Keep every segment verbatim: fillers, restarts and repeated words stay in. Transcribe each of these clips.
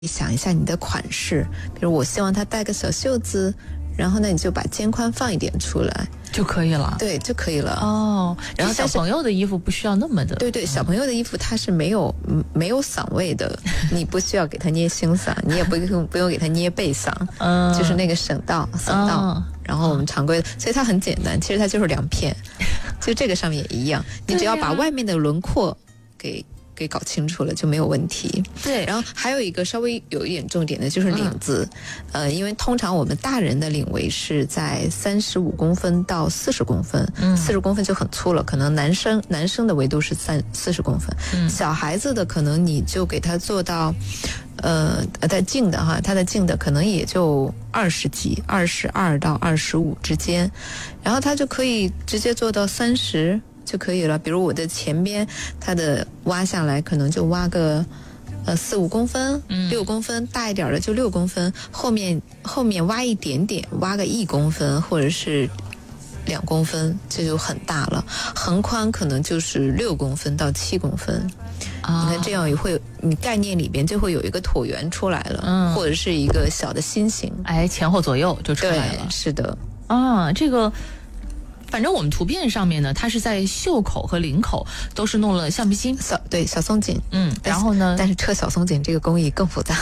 想一下你的款式，比如我希望它带个小袖子，然后呢你就把肩宽放一点出来就可以了。 对，就可以了。 哦，然后小朋友的衣服不需要那么的。 对对，小朋友的衣服它是没有没有嗓位的，你不需要给他捏胸嗓，你也不用不用给他捏背嗓，嗯，就是那个省道嗓道。嗯，然后我们常规的，所以它很简单，其实它就是两片，就这个上面也一样，你只要把外面的轮廓给。给搞清楚了就没有问题。 对， 然后还有一个稍微有一点重点的就是领子，嗯、呃，因为通常我们大人的领围是在三十五公分到四十公分，嗯，四十公分就很粗了，可能男生男生的围度是三四十公分，嗯，小孩子的可能你就给他做到，呃，在净的哈，他的净的可能也就二十几，二十二到二十五之间，然后他就可以直接做到三十。就可以了。比如我的前边，它的挖下来可能就挖个呃四五公分，六公分，大一点的就六公分，后面后面挖一点点，挖个一公分或者是两公分，这就很大了。横宽可能就是六公分到七公分。啊、你看这样也会，你概念里边就会有一个椭圆出来了，嗯，或者是一个小的心形， 哎，前后左右就出来了。 是的， 啊，这个。反正我们图片上面呢，它是在袖口和领口都是弄了橡皮筋， 小对小松紧， 嗯，然后呢， 但是车小松紧这个工艺更复杂，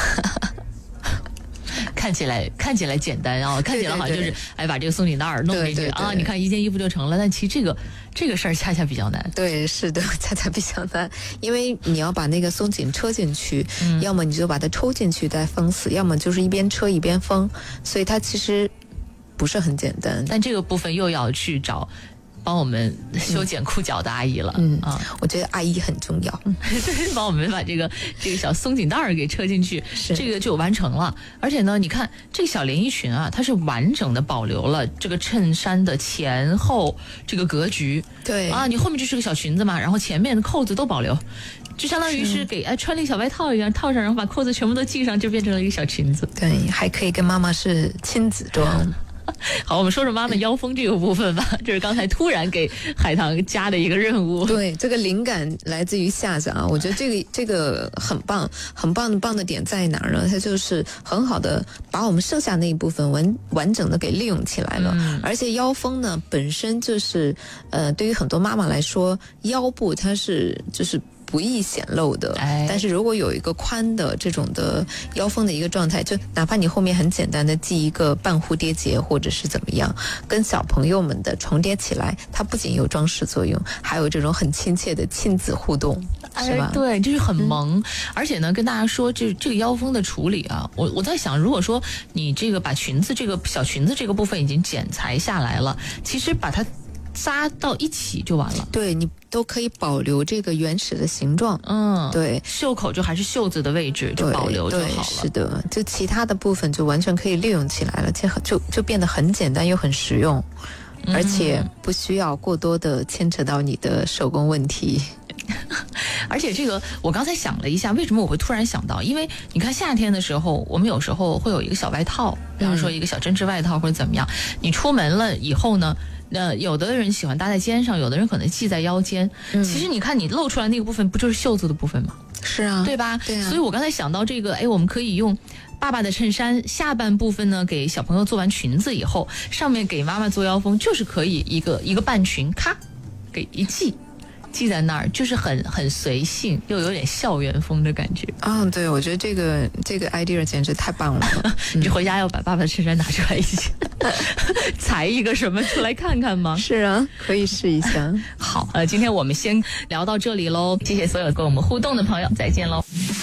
看起来看起来简单啊，看起来好像就是哎把这个松紧带儿弄进去啊，你看一件衣服就成了，但其实这个这个事儿恰恰比较难。 对，是的，恰恰比较难，因为你要把那个松紧车进去，嗯、要么你就把它抽进去再封死，要么就是一边车一边封，所以它其实。不是很简单， 但这个部分又要去找帮我们修剪裤脚的阿姨了。 嗯啊，我觉得阿姨很重要， 对，帮我们把这个这个小松紧带儿给车进去，这个就完成了。而且呢，你看这个小连衣裙啊，它是完整的保留了这个衬衫的前后这个格局。 对啊，你后面就是个小裙子嘛，然后前面的扣子都保留。就相当于是给哎穿了一个小外套一样套上，然后把扣子全部都系上，就变成了一个小裙子。 对，还可以跟妈妈是亲子装。 好，我们说说妈妈腰封这个部分吧，这是刚才突然给海棠加的一个任务。 对，这个灵感来自于夏夏啊，我觉得这个这个很棒，很棒的棒的点在哪儿呢？它就是很好的把我们剩下那一部分完完整的给利用起来了。嗯、而且腰封呢本身就是呃，对于很多妈妈来说，腰部它是就是不易显露的，哎、但是如果有一个宽的这种的腰封的一个状态，就哪怕你后面很简单的系一个半蝴蝶结或者是怎么样，跟小朋友们的重叠起来，它不仅有装饰作用，还有这种很亲切的亲子互动，是吧？ 哎、对，就是很萌、嗯。而且呢，跟大家说，这这个腰封的处理啊，我我在想，如果说你这个把裙子这个小裙子这个部分已经剪裁下来了，其实把它扎到一起就完了。 对，你都可以保留这个原始的形状。 嗯， 对， 袖口就还是袖子的位置就保留就好了。 是的，就其他的部分就完全可以利用起来了，就就就变得很简单又很实用，嗯、而且不需要过多的牵扯到你的手工问题。 而且这个我刚才想了一下，为什么我会突然想到，因为你看夏天的时候我们有时候会有一个小外套，比方说一个小针织外套或者怎么样、嗯、你出门了以后呢，那有的人喜欢搭在肩上，有的人可能系在腰间、嗯、其实你看你露出来那个部分不就是袖子的部分吗？ 是啊， 对吧？ 对啊， 所以我刚才想到这个，哎，我们可以用爸爸的衬衫下半部分呢给小朋友做完裙子以后，上面给妈妈做腰封，就是可以一个一个半裙咔给一系系在那儿，就是很很随性，又有点校园风的感觉。 啊、哦，对，我觉得这个这个 idea 简直太棒了。 你回家要把爸爸的衬衫拿出来一起裁一个什么出来看看吗？ 是啊，可以试一下。 好，呃，今天我们先聊到这里喽，谢谢所有跟我们互动的朋友，再见喽。